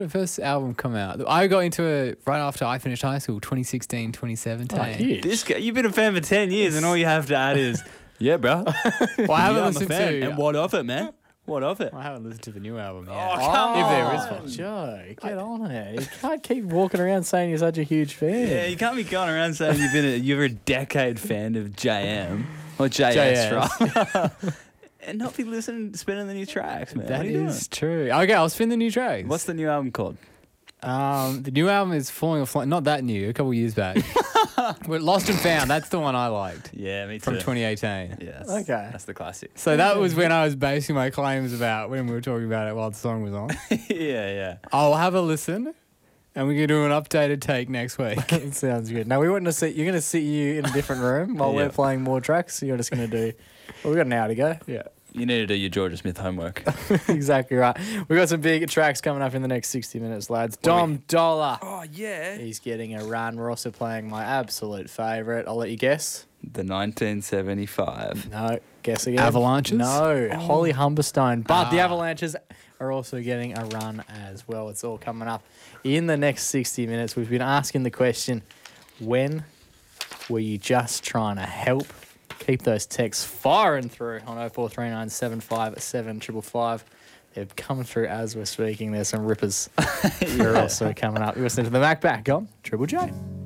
The first album come out. I got into it right after I finished high school, 2016, 2017. Oh, huge. This guy, you've been a fan for 10 years, and all you have to add is, yeah, bro. Well, I haven't Yeah, I'm a listened fan. to. And what of it, man? What of it? I haven't listened to the new album yet. Oh, come If there on. is one. Joe, get on it. You can't keep walking around saying you're such a huge fan. Yeah, you can't be going around saying you're a decade fan of JM or JS, right? And not be spinning the new tracks, man. That What are you is true. Okay, I'll spin the new tracks. doing? What's the new album called? The new album is Falling Offline. Not that new, a couple of years back. But Lost and Found, that's the one I liked Yeah, me too. from 2018. Yeah, Okay. That's the classic. So that was when I was basing my claims about when we were talking about it while the song was on. yeah. I'll have a listen and we can do an updated take next week. It sounds good. Now, we wouldn't have sit. You're going to sit you in a different room while Yeah. we're playing more tracks. So you're just going to do. Well, we've got an hour to go. Yeah. You need to do your Georgia Smith homework. Exactly right. We've got some big tracks coming up in the next 60 minutes, lads. Dom Dollar. Oh, yeah. He's getting a run. We're also playing my absolute favourite. I'll let you guess. The 1975. No, guess again. Avalanches? No, Holly Humberstone. But the Avalanches are also getting a run as well. It's all coming up in the next 60 minutes. We've been asking the question, when were you just trying to help? Keep those texts firing through on 0439 757 They've come through as we're speaking. There's some rippers. They're also coming up. You're listening to the Mac Back on Triple J.